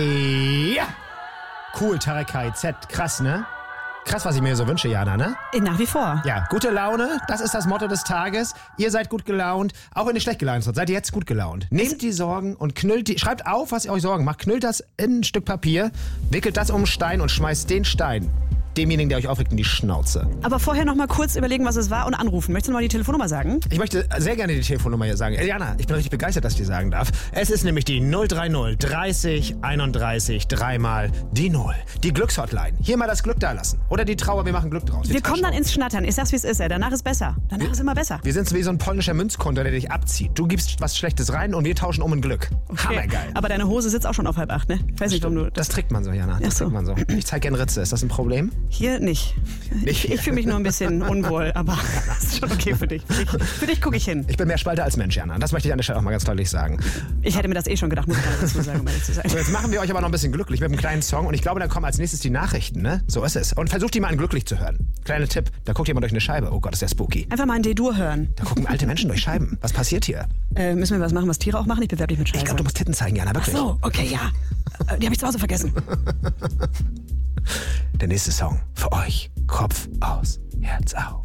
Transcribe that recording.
Ja! Cool, Tarek KIZ. Krass, ne? Krass, was ich mir so wünsche, Jana, ne? Nach wie vor. Ja, gute Laune, das ist das Motto des Tages. Ihr seid gut gelaunt, auch wenn ihr schlecht gelaunt seid, seid ihr jetzt gut gelaunt. Nehmt die Sorgen und knüllt die, schreibt auf, was ihr euch Sorgen macht, knüllt das in ein Stück Papier, wickelt das um einen Stein und schmeißt den Stein demjenigen, der euch aufregt, in die Schnauze. Aber vorher noch mal kurz überlegen, was es war und anrufen. Möchtest du noch mal die Telefonnummer sagen? Ich möchte sehr gerne die Telefonnummer hier sagen. Jana, ich bin richtig begeistert, dass ich die sagen darf. Es ist nämlich die 030 30 31 dreimal die 0. Die Glückshotline. Hier mal das Glück da lassen. Oder die Trauer, wir machen Glück draus. Wir kommen dann ins Schnattern. Ich sag's, wie es ist, ey. Danach ist besser. Danach ist immer besser. Wir sind so wie so ein polnischer Münzkonter, der dich abzieht. Du gibst was Schlechtes rein und wir tauschen um in Glück. Okay. Hammergeil. Aber deine Hose sitzt auch schon auf 7:30, ne? Ich weiß nicht, warum du... Das trägt man so, Jana. Das Ach so. trägt man so. Ich zeig gerne Ritze. Ist das ein Problem? Hier nicht. Ich fühle mich nur ein bisschen unwohl, aber das ist schon okay für dich. Für dich gucke ich hin. Ich bin mehr Spalter als Mensch, Jana. Das möchte ich an der Stelle auch mal ganz deutlich sagen. Ich hätte mir das schon gedacht, muss ich gar nicht dazu sagen, um ehrlich zu sein. So, jetzt machen wir euch aber noch ein bisschen glücklich mit einem kleinen Song. Und ich glaube, dann kommen als nächstes die Nachrichten, ne? So ist es. Und versucht die mal an glücklich zu hören. Kleiner Tipp, da guckt jemand durch eine Scheibe. Oh Gott, ist der spooky. Einfach mal ein D-Dur hören. Da gucken alte Menschen durch Scheiben. Was passiert hier? Müssen wir was machen, was Tiere auch machen? Ich bewerbe dich mit Scheiße. Ich glaube, du musst Titten zeigen, Jana, wirklich. Ach so, okay, ja. Die habe ich zu Hause vergessen. Der nächste Song für euch. Kopf aus, Herz auf.